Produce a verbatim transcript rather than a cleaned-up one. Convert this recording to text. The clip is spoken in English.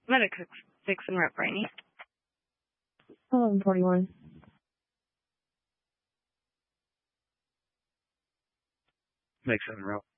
Medic six and rep Rainy. eleven forty-one. Make seven route.